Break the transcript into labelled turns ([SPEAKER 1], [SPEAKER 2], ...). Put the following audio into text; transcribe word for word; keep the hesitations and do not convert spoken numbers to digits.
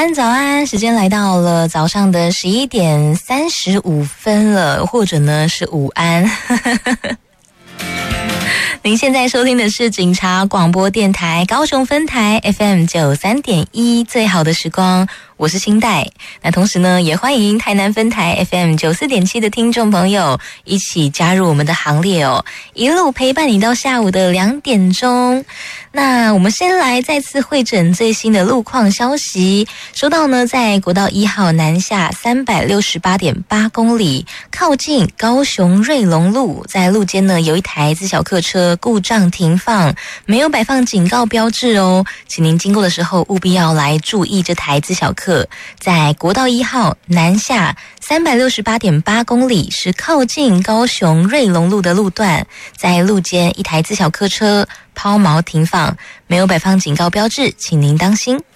[SPEAKER 1] 安，早安！时间来到了早上的十一点三十五分了，或者呢是午安。您现在收听的是警察广播电台高雄分台 F M 九三点一最好的时光，我是清代。那同时呢，也欢迎台南分台 F M 九四点七的听众朋友一起加入我们的行列哦，一路陪伴你到下午的两点钟。那我们先来再次汇诊最新的路况消息。收到呢，在国道一号南下三百六十八点八公里，靠近高雄瑞隆路，在路肩呢有一台自小客车故障停放，没有摆放警告标志哦，请您经过的时候务必要来注意这台自小客。在国道一号南下三百六十八点八公里，是靠近高雄瑞隆路的路段，在路肩一台自小客车抛锚停放，没有摆放警告标志，请您当心。